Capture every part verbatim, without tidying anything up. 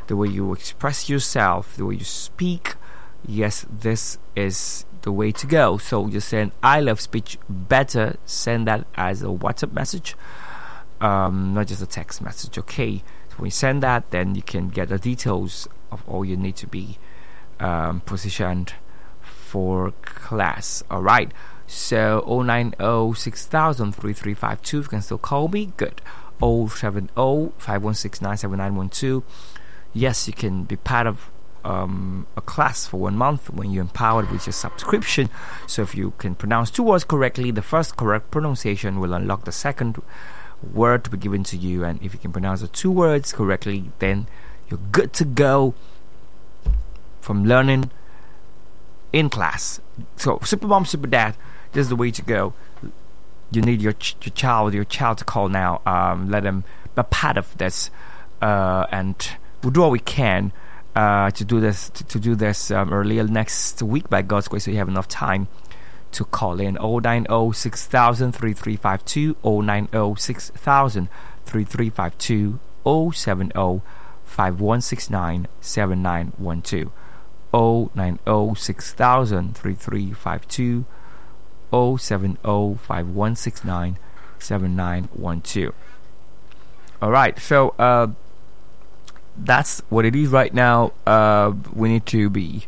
the way you express yourself, the way you speak, yes, this is the way to go. So just send I love speech. Better send that as a WhatsApp message, um, not just a text message. Okay, so when you send that, then you can get the details of all you need to be um, positioned for class. All right, so oh nine oh six thousand three three five two, you can still call me. Good. oh seven oh five one six nine seven nine one two. Yes, you can be part of um, a class for one month when you're empowered with your subscription. So if you can pronounce two words correctly, the first correct pronunciation will unlock the second word to be given to you. And if you can pronounce the two words correctly, then you're good to go from learning in class. So super mom, super dad, this is the way to go. You need your, ch- your child, your child to call now. Um, let them be part of this, uh, and we'll do what we can uh, to do this. To, to do this um, earlier next week by God's grace, so you have enough time to call in. oh nine oh six thousand three three five two, oh nine oh six thousand three three five two, oh seven oh five one six nine seven nine one two, oh nine oh six thousand three three five two. oh seven oh five one six nine seven nine one two. Alright, so uh, that's what it is right now. Uh, we need to be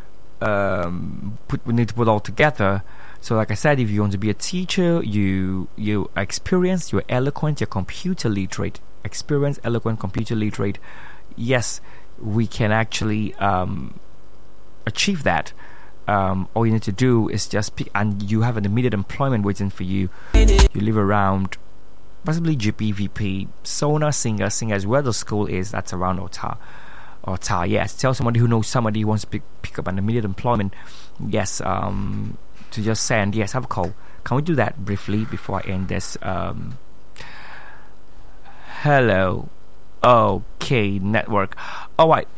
um, put we need to put all together. So like I said, if you want to be a teacher, you you are experienced, you're eloquent, you're computer literate, experienced, eloquent, computer literate, yes, we can actually um, achieve that. Um, all you need to do is just pick, and you have an immediate employment waiting for you. You live around possibly G P, V P, Sona, Singer, Singer as where the school is. That's around Ota. Ota, yes. Tell somebody who knows somebody who wants to pick, pick up an immediate employment. Yes, um, to just send, yes, have a call. Can we do that briefly before I end this? Um, hello. Okay, network. Alright.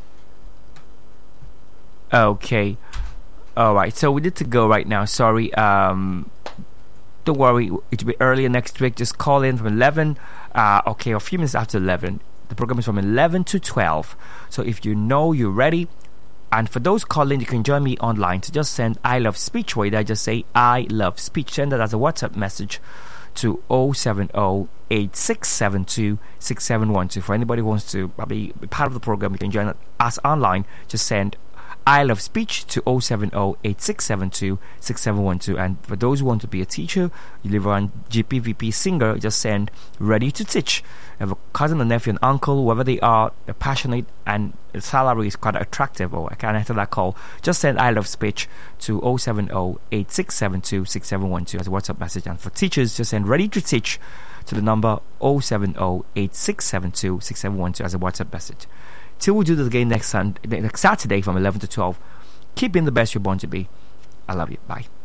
Okay. Alright, so we need to go right now. Sorry. Um, don't worry, it'll be earlier next week. Just call in from eleven. Uh, okay, a few minutes after eleven. The program is from eleven to twelve. So if you know you're ready, and for those calling, you can join me online. So just send I love speech. Where I just say I love speech. Send that as a WhatsApp message to oh seven oh eight six seven two six seven one two. For anybody who wants to be part of the program, you can join us online. Just send I love speech to oh seven oh eight six seven two six seven one two. And for those who want to be a teacher, you live around G P, V P, Singer, just send ready to teach. You have a cousin, a nephew, an uncle, whoever they are, they're passionate and the salary is quite attractive, or I can't answer that call, just send I love speech to oh seven oh eight six seven two six seven one two as a WhatsApp message. And for teachers, just send ready to teach to the number oh seven oh eight six seven two six seven one two as a WhatsApp message. Till we do this again next Sunday, next Saturday from eleven to twelve. Keep being the best you're born to be. I love you. Bye.